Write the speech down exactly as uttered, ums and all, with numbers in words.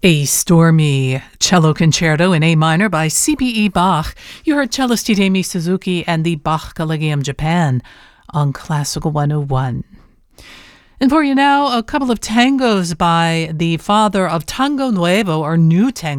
A stormy cello concerto in A minor by C P E Bach. You heard cellist Hidemi Suzuki and the Bach Collegium Japan on Classical one oh one. And for you now, a couple of tangos by the father of Tango Nuevo, or New Tango.